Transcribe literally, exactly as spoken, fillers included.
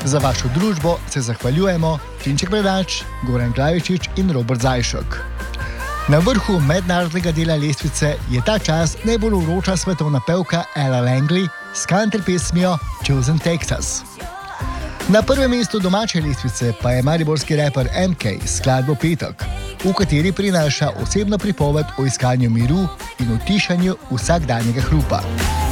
Za vašo družbo se zahvaljujemo Tinček Predač, Goran Glavičič in Robert Zajšek. Na vrhu mednarodnega dela lestvice je ta čas najbolj vroča svetovna pevka Ella Langley s country pesmijo Chosen Texas. Na prvem mestu domače lestvice pa je mariborski raper M K s skladbo Petek, v kateri prinaša osebno pripoved o iskanju miru in utišanju vsakdanjega hrupa.